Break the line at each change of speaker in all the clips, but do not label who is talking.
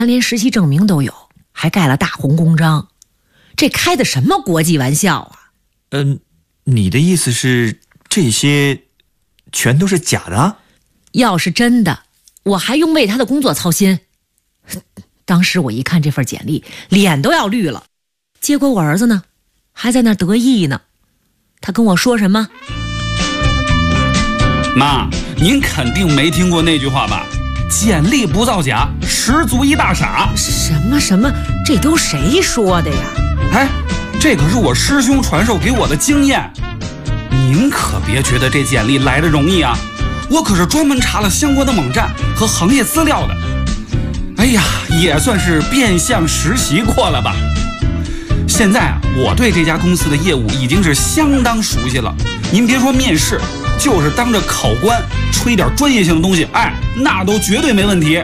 连实习证明都有，还盖了大红公章，这开的什么国际玩笑啊？
你的意思是这些全都是假的？
要是真的，我还用为他的工作操心？当时我一看这份简历，脸都要绿了。结果我儿子呢，还在那得意呢。他跟我说什么？
妈，您肯定没听过那句话吧？简历不造假，十足一大傻。
什么？这都谁说的呀？
哎，这可是我师兄传授给我的经验。您可别觉得这简历来得容易啊，我可是专门查了相关的网站和行业资料的。哎呀，也算是变相实习过了吧。现在啊，我对这家公司的业务已经是相当熟悉了。您别说面试，就是当着考官吹点专业性的东西，哎，那都绝对没问题。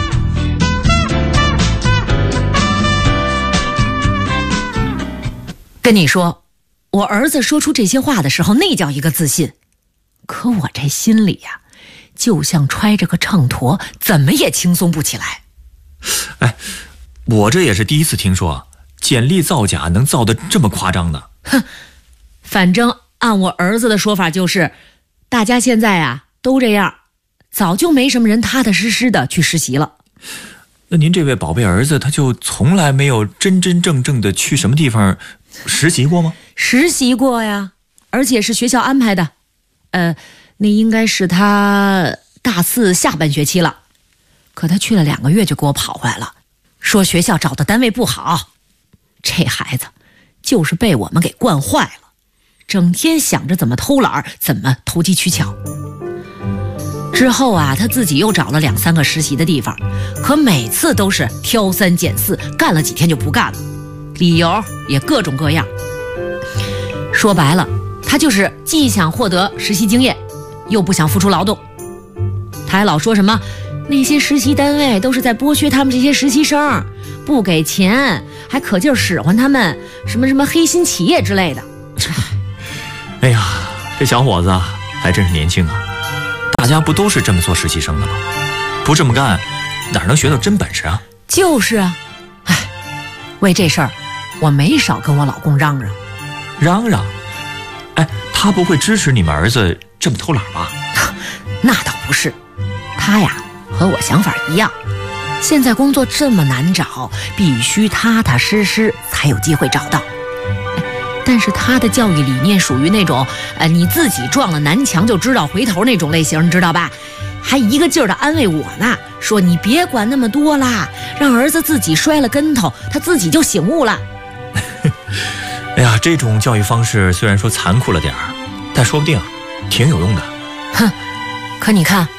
跟你说，我儿子说出这些话的时候，那叫一个自信。可我这心里呀，就像揣着个秤砣，怎么也轻松不起来。
哎，我这也是第一次听说简历造假能造得这么夸张的。
哼，反正按我儿子的说法就是，大家现在啊都这样，早就没什么人踏踏实实的去实习了。
那您这位宝贝儿子他就从来没有真真正正的去什么地方实习过吗？
实习过呀，而且是学校安排的。那应该是他大4下半学期了。可他去了2个月就给我跑回来了，说学校找的单位不好。这孩子就是被我们给惯坏了，整天想着怎么偷懒，怎么投机取巧。之后啊，他自己又找了2、3个实习的地方，可每次都是挑3拣4，干了几天就不干了，理由也各种各样。说白了，他就是既想获得实习经验，又不想付出劳动。他还老说什么那些实习单位都是在剥削他们这些实习生，不给钱，还可劲儿使唤他们，什么黑心企业之类的。
哎呀，这小伙子还真是年轻啊！大家不都是这么做实习生的吗？不这么干，哪能学到真本事啊？
就是啊，哎，为这事儿，我没少跟我老公嚷嚷。
嚷嚷？哎，他不会支持你们儿子这么偷懒吧？
那倒不是，他呀和我想法一样。现在工作这么难找，必须踏踏实实才有机会找到。但是他的教育理念属于那种你自己撞了南墙就知道回头那种类型，你知道吧？还一个劲儿的安慰我呢，说你别管那么多啦，让儿子自己摔了跟头，他自己就醒悟了。
哎呀，这种教育方式虽然说残酷了点儿，但说不定挺有用的。
哼，可你看